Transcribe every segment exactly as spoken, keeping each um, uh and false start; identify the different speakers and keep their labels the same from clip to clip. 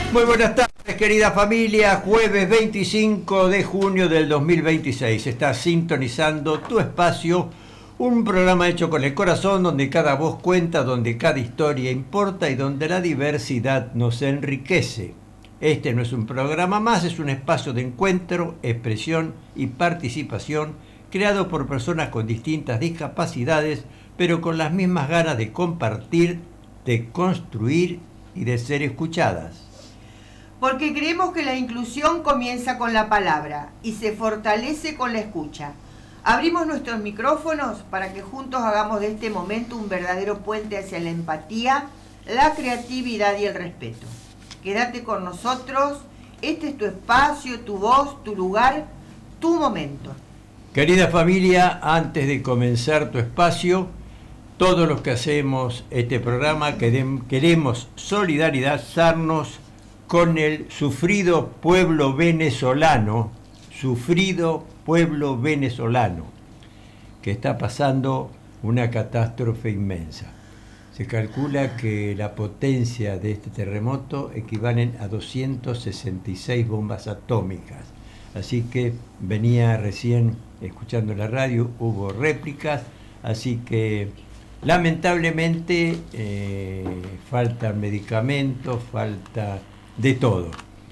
Speaker 1: Muy buenas tardes, querida familia. Jueves veinticinco de junio del dos mil veintiséis. Estás sintonizando Tu Espacio, un programa hecho con el corazón, donde cada voz cuenta, donde cada historia importa y donde la diversidad nos enriquece. Este no es un programa más, es un espacio de encuentro, expresión y participación creado por personas con distintas discapacidades, pero con las mismas ganas de compartir, de construir y de ser escuchadas.
Speaker 2: Porque creemos que la inclusión comienza con la palabra y se fortalece con la escucha. Abrimos nuestros micrófonos para que juntos hagamos de este momento un verdadero puente hacia la empatía, la creatividad y el respeto. Quédate con nosotros, este es tu espacio, tu voz, tu lugar, tu momento.
Speaker 1: Querida familia, antes de comenzar Tu Espacio, todos los que hacemos este programa queremos solidarizarnos con el sufrido pueblo venezolano, sufrido pueblo venezolano, que está pasando una catástrofe inmensa. Se calcula que la potencia de este terremoto equivalen a doscientas sesenta y seis bombas atómicas. Así que venía recién escuchando la radio, hubo réplicas, así que lamentablemente eh, faltan medicamentos, falta de todo.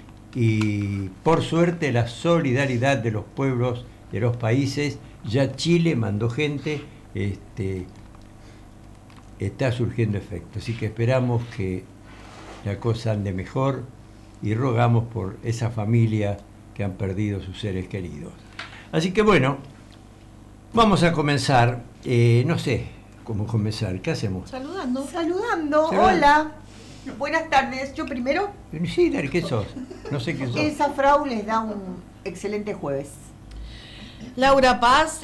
Speaker 1: Y por suerte la solidaridad de los pueblos, de los países, ya Chile mandó gente, este, está surgiendo efecto. Así que esperamos que la cosa ande mejor y rogamos por esa familia que han perdido sus seres queridos. Así que bueno, vamos a comenzar, eh, no sé cómo comenzar, ¿qué hacemos?
Speaker 2: Saludando. Saludando,
Speaker 1: Saludando.
Speaker 2: Hola. Buenas tardes, yo primero.
Speaker 1: Sí, Dari, ¿qué sos? No sé qué sos.
Speaker 2: Elsa Frau les da un excelente jueves.
Speaker 3: Laura Paz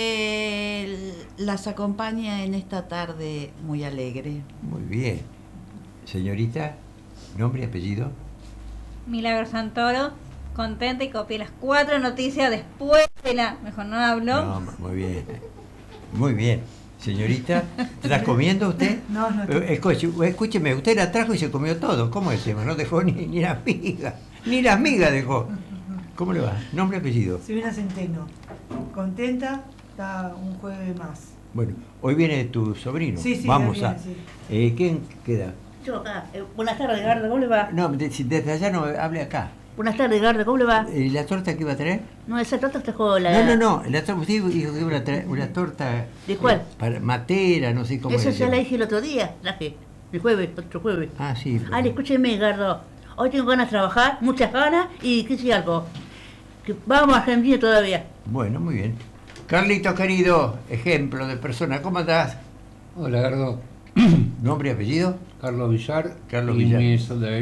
Speaker 3: eh, las acompaña en esta tarde muy alegre.
Speaker 1: Muy bien. Señorita, nombre y apellido.
Speaker 4: Milagro Santoro, contenta y copié las cuatro noticias después de la... Mejor no hablo.
Speaker 1: No, muy bien. Muy bien. Señorita, ¿está comiendo usted?
Speaker 2: No, no.
Speaker 1: Eh, escuche, escúcheme, usted la trajo y se comió todo. ¿Cómo es el tema? No dejó ni, ni la miga. Ni la miga dejó. ¿Cómo le va? Nombre y apellido.
Speaker 5: Silvina Centeno. Contenta, está un jueves más.
Speaker 1: Bueno, hoy viene tu sobrino.
Speaker 5: Sí, sí,
Speaker 1: Vamos
Speaker 5: viene,
Speaker 1: a.
Speaker 5: sí.
Speaker 1: Eh, ¿Quién queda?
Speaker 6: Yo acá. Eh, buenas tardes, Edgardo, ¿cómo le va?
Speaker 1: No, de- si desde allá no hable acá.
Speaker 6: Buenas tardes, Edgardo, ¿cómo le va?
Speaker 1: Eh, ¿La torta que iba a traer?
Speaker 6: No, esa torta trajo la...
Speaker 1: No, no, no. La torta, usted dijo que iba a traer una torta.
Speaker 6: ¿De cuál?
Speaker 1: eh, para matera, no sé cómo
Speaker 6: Eso
Speaker 1: le
Speaker 6: ya la
Speaker 1: llaman.
Speaker 6: hice el otro día, traje. El jueves, otro jueves.
Speaker 1: Ah, sí. pero-
Speaker 6: Ah, escúcheme, Edgardo. Hoy tengo ganas de trabajar, muchas ganas, y qué sé algo. Que vamos a Argentina todavía.
Speaker 1: Bueno, muy bien. Carlitos, querido, ejemplo de persona, ¿cómo andás?
Speaker 7: Hola, Gardo.
Speaker 1: ¿Nombre y apellido?
Speaker 7: Carlos Villar.
Speaker 1: Carlos
Speaker 7: y
Speaker 1: Villar.
Speaker 7: Mi, solidar-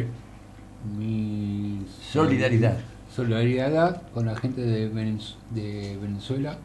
Speaker 7: mi
Speaker 1: Solidaridad.
Speaker 7: solidaridad con la gente de, Venez- de Venezuela.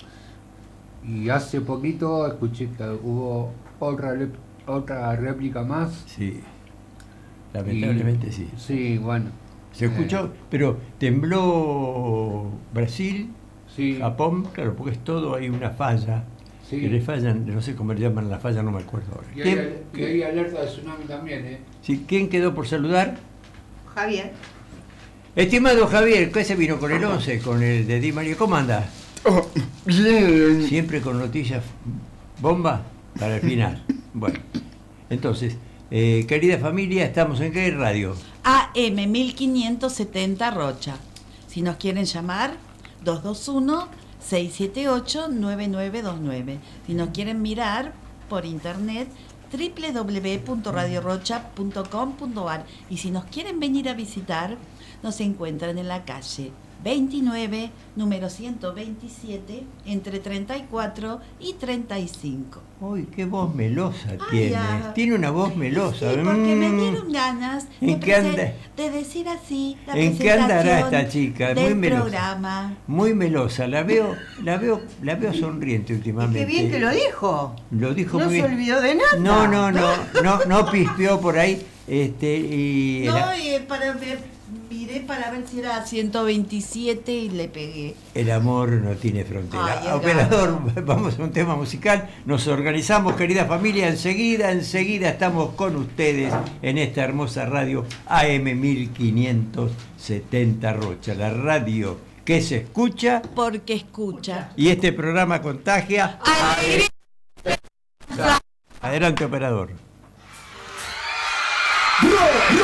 Speaker 7: Y hace poquito escuché que hubo otra, lep- otra réplica más.
Speaker 1: Sí. Lamentablemente
Speaker 7: Y-
Speaker 1: sí.
Speaker 7: Sí, bueno.
Speaker 1: Se escuchó, pero tembló Brasil,
Speaker 7: Sí,
Speaker 1: Japón, claro, porque es todo, hay una falla.
Speaker 7: sí.
Speaker 1: Que le fallan, no sé cómo le llaman la falla, no me acuerdo ahora.
Speaker 7: Y
Speaker 1: ¿Quién,
Speaker 7: hay, y hay alerta de tsunami también, ¿eh?
Speaker 1: sí, ¿quién quedó por saludar?
Speaker 2: Javier.
Speaker 1: Estimado Javier, ¿qué se vino con el once, con el de Di María? ¿Cómo anda?
Speaker 8: Oh, bien.
Speaker 1: Siempre con noticias bomba para el final. Bueno, entonces, eh, querida familia, ¿estamos en qué radio?
Speaker 3: A M mil quinientos setenta Rocha. Si nos quieren llamar, dos dos uno, seis siete ocho, nueve nueve dos nueve. Si nos quieren mirar por internet, doble u doble u doble u punto radio rocha punto com punto a r. Y si nos quieren venir a visitar, nos encuentran en la calle veintinueve, número ciento veintisiete, entre treinta y cuatro y treinta y cinco.
Speaker 1: Uy, qué voz melosa
Speaker 3: Ay,
Speaker 1: tiene.
Speaker 3: ah.
Speaker 1: Tiene una voz melosa.
Speaker 3: Sí, porque me
Speaker 1: Mm.
Speaker 3: dieron ganas de,
Speaker 1: ¿En qué anda?
Speaker 3: presen- de decir así la
Speaker 1: ¿En qué andará
Speaker 3: presentación
Speaker 1: esta chica?
Speaker 3: del
Speaker 1: Muy melosa.
Speaker 3: programa.
Speaker 1: Muy melosa. La veo, la veo, la veo sonriente
Speaker 2: Y
Speaker 1: últimamente.
Speaker 2: qué bien que lo dijo.
Speaker 1: Lo dijo
Speaker 2: No
Speaker 1: muy
Speaker 2: se
Speaker 1: bien.
Speaker 2: olvidó de nada.
Speaker 1: No, no, no, no, no pispeó por ahí. Este, y
Speaker 3: No,
Speaker 1: el,
Speaker 3: y para ver, miré para ver si era ciento veintisiete y le pegué.
Speaker 1: el amor no tiene frontera.
Speaker 3: Ay, el
Speaker 1: Operador, vamos a un tema musical. Nos organizamos, querida familia. Enseguida, enseguida estamos con ustedes en esta hermosa radio A M mil quinientos setenta Rocha, la radio que se escucha
Speaker 3: Porque escucha.
Speaker 1: y este programa contagia.
Speaker 3: ¡Alegría!
Speaker 1: Adelante, operador.
Speaker 8: ¡Rock!